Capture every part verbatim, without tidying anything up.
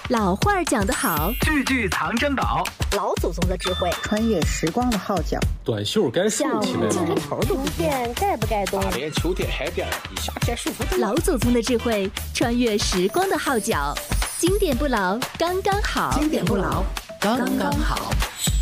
老话讲得好， 句句藏珍宝， 老祖宗的智慧， 穿越时光的号角， 短袖该竖起来了， 这头都不变，该不该动？ 大连秋天海边，你夏天舒服。 老祖宗的智慧，穿越时光的号角，经典不老，刚刚好。 经典不老，刚刚好。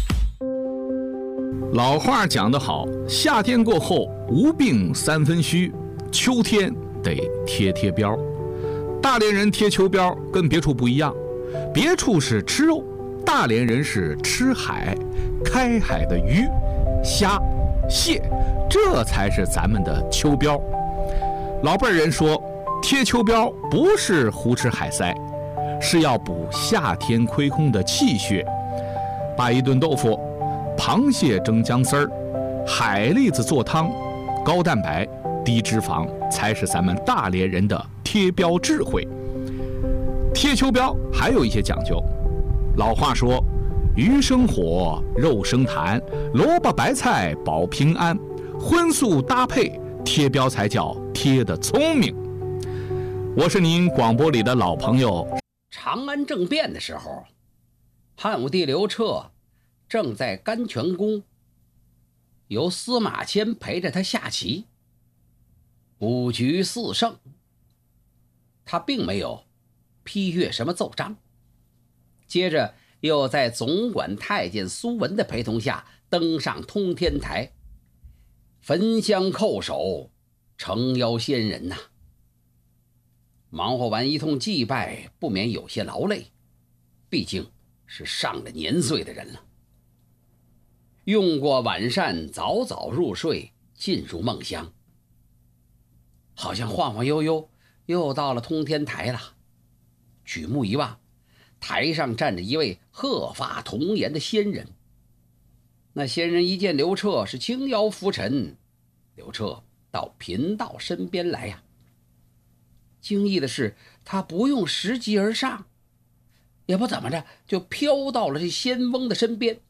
老话讲得好，夏天过后无病三分虚，秋天得贴贴标。大连人贴秋膘跟别处不一样，别处是吃肉，大连人是吃海，开海的鱼、虾、蟹，这才是咱们的秋膘。老辈人说，贴秋膘不是胡吃海塞，是要补夏天亏空的气血。把一顿豆腐、螃蟹蒸姜丝儿、海蛎子做汤，高蛋白低脂肪，才是咱们大连人的贴标智慧。贴秋膘还有一些讲究，老话说，鱼生火，肉生痰，萝卜白菜保平安，荤素搭配，贴标才叫贴得聪明。我是您广播里的老朋友。 长安政变的时候，汉武帝刘彻正在甘泉宫，由司马迁陪着他下棋，五局四胜。他并没有批阅什么奏章，接着又在总管太监苏文的陪同下登上通天台，焚香叩首，诚邀先人呐、啊。忙活完一通祭拜，不免有些劳累，毕竟是上了年岁的人了。用过晚膳，早早入睡，进入梦乡。好像晃晃悠悠又到了通天台了，举目一望，台上站着一位鹤发童颜的仙人。那仙人一见刘彻是轻腰拂尘，刘彻到贫道身边来呀、啊。惊异的是，他不用拾级而上，也不怎么着，就飘到了这仙翁的身边，